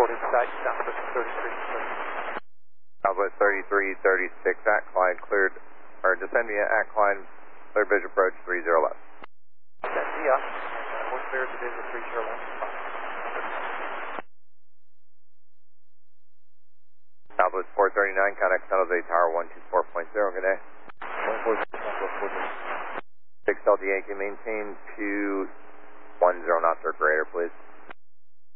reported sight southwest 33. Southwest 3336 at Klein cleared, or descending at Klein, cleared visual approach 30 left. That's yeah, and we're clear to visit 30 left. Southwest 439, contact San Jose Tower 124.0, good day. 6 Delta Yankee, maintain 210 knots or greater, please.